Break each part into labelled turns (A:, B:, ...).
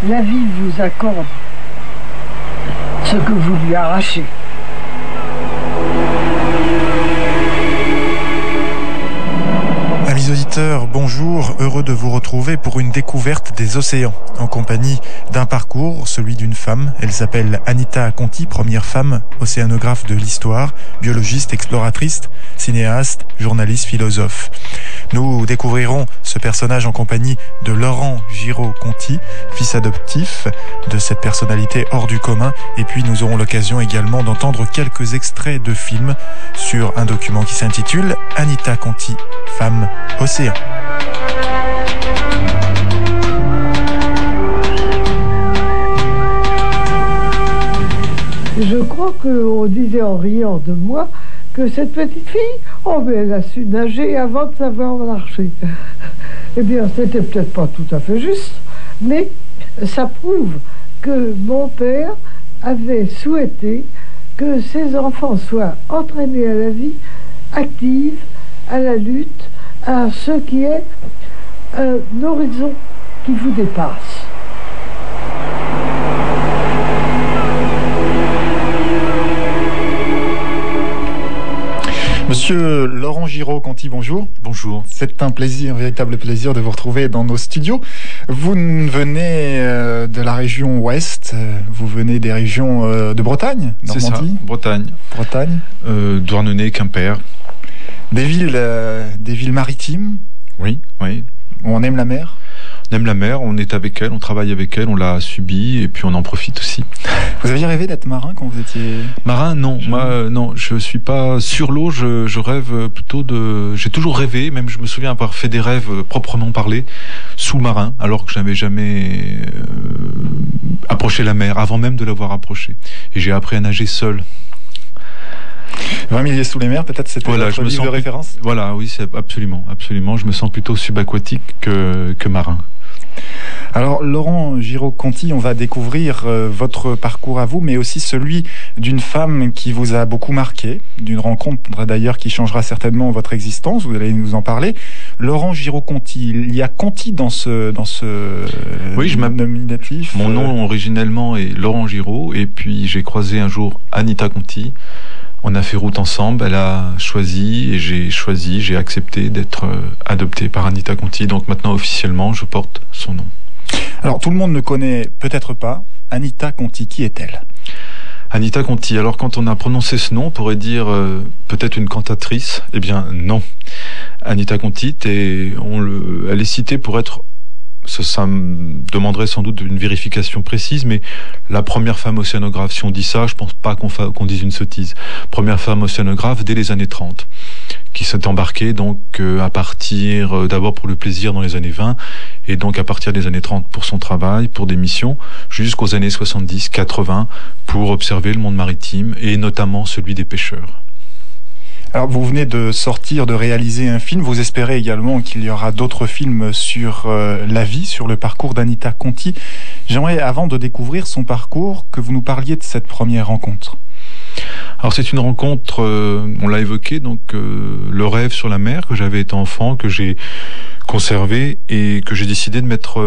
A: la vie vous accorde ce que vous lui arrachez.
B: Amis auditeurs, bonjour, heureux de vous retrouver pour une découverte des océans, en compagnie d'un parcours, celui d'une femme. Elle s'appelle Anita Conti, première femme océanographe de l'histoire, biologiste, exploratrice, cinéaste, journaliste, philosophe. Nous découvrirons ce personnage en compagnie de Laurent Giraud-Conti, fils adoptif de cette personnalité hors du commun, et puis nous aurons l'occasion également d'entendre quelques extraits de films sur un document qui s'intitule Anita Conti, femme océan.
A: Je crois qu'on disait en riant de moi que cette petite fille, oh mais elle a su nager avant de savoir marcher. Eh bien, c'était peut-être pas tout à fait juste, mais ça prouve que mon père avait souhaité que ses enfants soient entraînés à la vie active, à la lutte, à ce qui est un horizon qui vous dépasse.
B: Monsieur Laurent Giraud-Conti, bonjour.
C: Bonjour.
B: C'est un plaisir, un véritable plaisir de vous retrouver dans nos studios. Vous venez de la région ouest, vous venez des régions de Bretagne, Normandie.
C: C'est ça, Bretagne. Douarnenez, Quimper.
B: Des villes maritimes.
C: Oui.
B: On aime la mer.
C: On aime la mer, on est avec elle, on travaille avec elle, on l'a subie et puis on en profite aussi.
B: Vous aviez rêvé d'être marin quand vous étiez...
C: Marin, non. Moi, non, je suis pas sur l'eau, je rêve plutôt de... J'ai toujours rêvé, même je me souviens avoir fait des rêves proprement parlé, sous-marin, alors que je n'avais jamais approché la mer, avant même de l'avoir approchée. Et j'ai appris à nager seul.
B: 20 000 lieues sous les mers, peut-être c'était votre livre de référence.
C: Voilà, oui, c'est absolument. Je me sens plutôt subaquatique que marin.
B: Alors, Laurent Giraud-Conti, on va découvrir votre parcours à vous, mais aussi celui d'une femme qui vous a beaucoup marqué, d'une rencontre d'ailleurs qui changera certainement votre existence, vous allez nous en parler. Laurent Giraud-Conti, il y a Conti dans ce
C: oui,
B: nominatif.
C: Mon nom originellement est Laurent Giraud, et puis j'ai croisé un jour Anita Conti. On a fait route ensemble, elle a choisi et j'ai accepté d'être adopté par Anita Conti. Donc maintenant, officiellement, je porte son nom.
B: Alors, tout le monde ne connaît peut-être pas Anita Conti. Qui est-elle ?
C: Anita Conti. Alors, quand on a prononcé ce nom, on pourrait dire peut-être une cantatrice. Eh bien, non. Anita Conti, elle est citée pour être... Ça me demanderait sans doute une vérification précise, mais la première femme océanographe, si on dit ça, je pense pas qu'on dise une sottise. Première femme océanographe dès les années 30, qui s'est embarquée donc à partir d'abord pour le plaisir dans les années 20, et donc à partir des années 30 pour son travail, pour des missions, jusqu'aux années 70-80 pour observer le monde maritime, et notamment celui des pêcheurs.
B: Alors, vous venez de réaliser un film. Vous espérez également qu'il y aura d'autres films sur la vie, sur le parcours d'Anita Conti. J'aimerais, avant de découvrir son parcours, que vous nous parliez de cette première rencontre.
C: Alors, c'est une rencontre, on l'a évoqué, donc le rêve sur la mer, que j'avais été enfant, que j'ai conservé et que j'ai décidé de mettre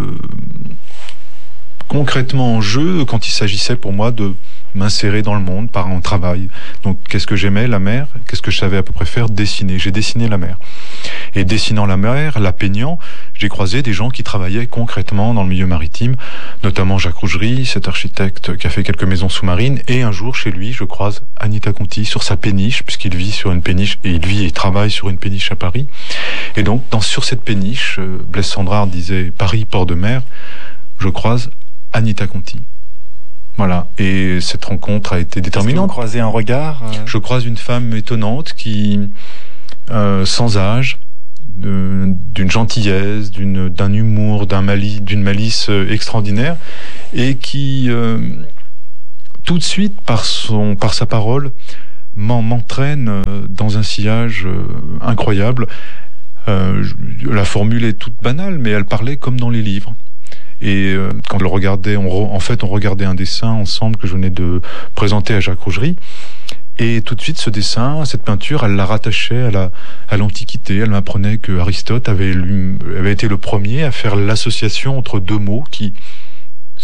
C: concrètement en jeu quand il s'agissait pour moi de m'insérer dans le monde par un travail. Donc, qu'est-ce que j'aimais, la mer? Qu'est-ce que je savais à peu près faire? Dessiner. J'ai dessiné la mer. Et dessinant la mer, la peignant, j'ai croisé des gens qui travaillaient concrètement dans le milieu maritime, notamment Jacques Rougerie, cet architecte qui a fait quelques maisons sous-marines. Et un jour, chez lui, je croise Anita Conti sur sa péniche, puisqu'il vit sur une péniche, et il vit et travaille sur une péniche à Paris. Et donc, sur cette péniche, Blaise Cendrars disait Paris, port de mer, je croise Anita Conti. Voilà, et cette rencontre a été déterminante.
B: Vous croisez un regard
C: Je croise une femme étonnante qui, sans âge, d'une gentillesse, d'un humour, d'une malice extraordinaire, et qui, tout de suite, par sa parole, m'entraîne dans un sillage incroyable. La formule est toute banale, mais elle parlait comme dans les livres. Et quand on le regardait, on regardait un dessin ensemble que je venais de présenter à Jacques Rougerie. Et tout de suite, ce dessin, cette peinture, elle la rattachait à l'Antiquité. Elle m'apprenait que Aristote avait été le premier à faire l'association entre deux mots qui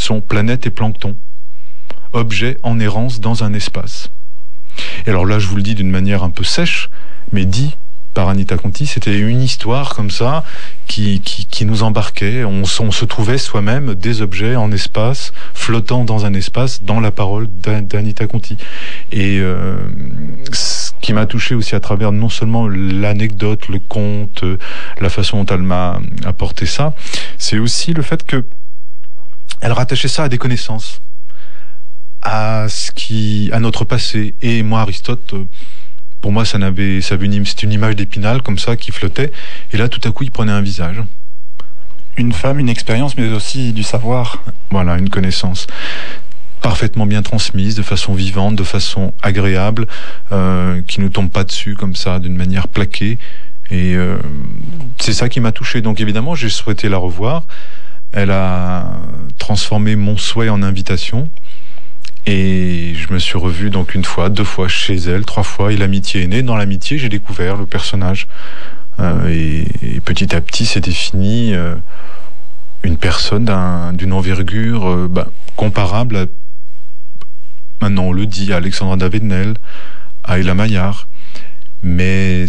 C: sont planète et plancton, objets en errance dans un espace. Et alors là, je vous le dis d'une manière un peu sèche, mais dit par Anita Conti, c'était une histoire comme ça qui nous embarquait. On se trouvait soi-même des objets en espace, flottant dans un espace, dans la parole d'Anita Conti. Et ce qui m'a touché aussi à travers non seulement l'anecdote, le conte, la façon dont elle m'a apporté ça, c'est aussi le fait que elle rattachait ça à des connaissances, à notre passé. Et moi, Aristote, pour moi, c'était une image d'Épinal comme ça qui flottait. Et là, tout à coup, il prenait un visage.
D: Une femme, une expérience, mais aussi du savoir.
C: Voilà, une connaissance parfaitement bien transmise, de façon vivante, de façon agréable, qui ne tombe pas dessus comme ça, d'une manière plaquée. Et c'est ça qui m'a touché. Donc évidemment, j'ai souhaité la revoir. Elle a transformé mon souhait en invitation. Et je me suis revu donc 1 fois, 2 fois chez elle, 3 fois, et l'amitié est née. Dans l'amitié, j'ai découvert le personnage. Et petit à petit, s'est défini une personne d'une envergure comparable à, maintenant on le dit, à Alexandra David-Nel, à Ella Maillard. Mais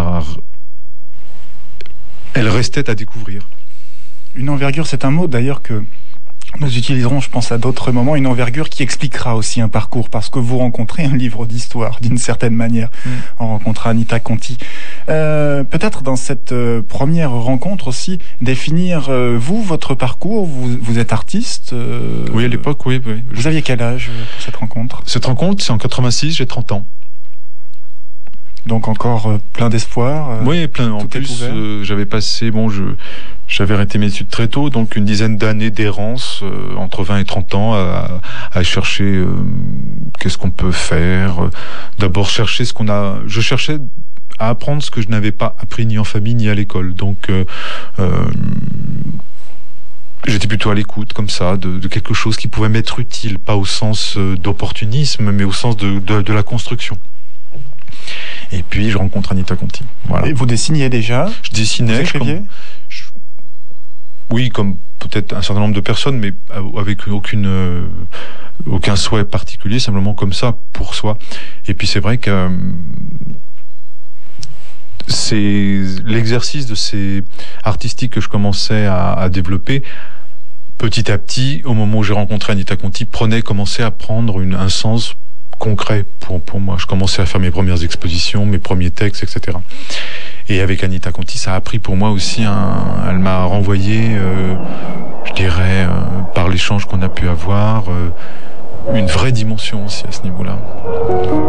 C: elle restait à découvrir.
D: Une envergure, c'est un mot d'ailleurs que nous utiliserons, je pense, à d'autres moments, une envergure qui expliquera aussi un parcours, parce que vous rencontrez un livre d'histoire, d'une certaine manière. On rencontre Anita Conti. Peut-être dans cette première rencontre aussi, définir, votre parcours, vous êtes artiste.
C: Oui, à l'époque, oui.
D: Vous aviez quel âge pour cette rencontre ?
C: Cette rencontre, c'est en 86, j'ai 30 ans.
D: Donc encore plein d'espoir.
C: Oui, plein. En plus, j'avais passé, j'avais arrêté mes études très tôt, donc une dizaine d'années d'errance entre 20 et 30 ans à chercher qu'est-ce qu'on peut faire. D'abord chercher je cherchais à apprendre ce que je n'avais pas appris ni en famille ni à l'école. Donc j'étais plutôt à l'écoute comme ça de quelque chose qui pouvait m'être utile, pas au sens d'opportunisme, mais au sens de la construction. Et puis je rencontre Anita Conti. Voilà.
D: Et vous dessiniez déjà ?
C: Je dessinais.
D: Vous écriviez ?
C: Oui, comme peut-être un certain nombre de personnes, mais avec aucun souhait particulier, simplement comme ça, pour soi. Et puis c'est vrai que c'est l'exercice de ces artistiques que je commençais à développer, petit à petit, au moment où j'ai rencontré Anita Conti, commençait à prendre un sens concret pour moi. Je commençais à faire mes premières expositions, mes premiers textes, etc. Et avec Anita Conti, ça a pris pour moi aussi elle m'a renvoyé, je dirais, par l'échange qu'on a pu avoir, une vraie dimension aussi à ce niveau-là.